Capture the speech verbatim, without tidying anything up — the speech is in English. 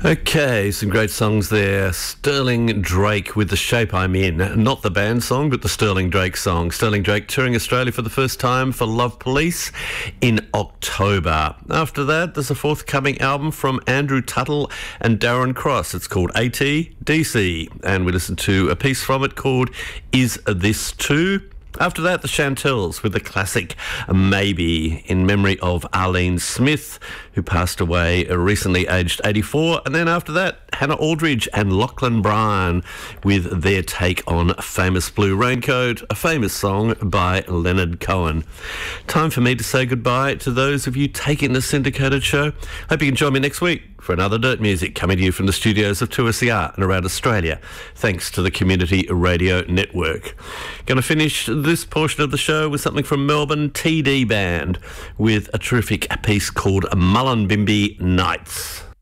Okay, some great songs there. Sterling Drake with The Shape I'm In. Not the band song, but the Sterling Drake song. Sterling Drake touring Australia for the first time for Love Police in October. After that, there's a forthcoming album from Andrew Tuttle and Darren Cross. It's called A T D C, and we listened to a piece from it called Is This Too? After that, the Chantels with the classic Maybe, in memory of Arlene Smith, who passed away recently, aged eighty-four. And then after that, Hannah Aldridge and Lachlan Bryan with their take on Famous Blue Raincoat, a famous song by Leonard Cohen. Time for me to say goodbye to those of you taking the syndicated show. Hope you can join me next week for another Dirt Music, coming to you from the studios of two S E R and around Australia, thanks to the Community Radio Network. Going to finish this portion of the show with something from Melbourne, T D Band, with a terrific piece called Mullumbimby Nights.